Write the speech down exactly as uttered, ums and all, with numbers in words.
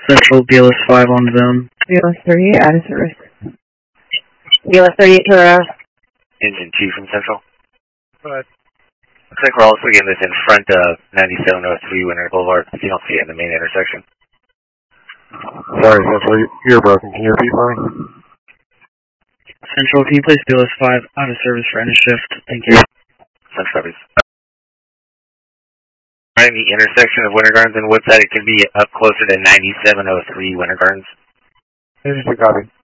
Central, B L S five on zone. B L S thirty-eight, out of service. B L S thirty-eight to our Engine two from Central. Go ahead. Looks like we're also getting this in front of ninety-seven oh three Winter Boulevard. You don't see it in the main intersection. Sorry, Central, you're broken. Can you repeat for me? Central, can you place B L S five out of service for end of shift? Thank you. Central, please. Right in the intersection of Winter Gardens and Woodside, it could be up closer to ninety-seven oh three Winter Gardens. Engine two, copy.